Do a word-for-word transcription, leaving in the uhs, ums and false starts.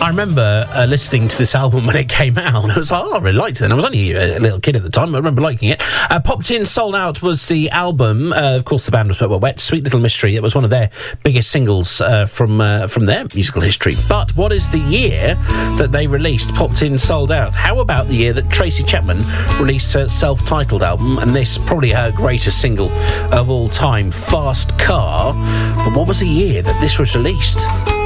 remember uh, listening to this album when it came out, and I was like, oh, I really liked it. And I was only a little kid at the time. I remember liking it. Uh, Popped In, Sold Out was the album. Uh, of course, the band was Wet, Wet, Wet. Sweet Little Mystery. It was one of their biggest singles uh, from uh, from their musical history. But what is the year that they released Popped In, Sold Out? How about the year that Tracy Chapman released her self-titled album, and this, probably her greatest single of all time, Fast Car? But what was the year that this was released?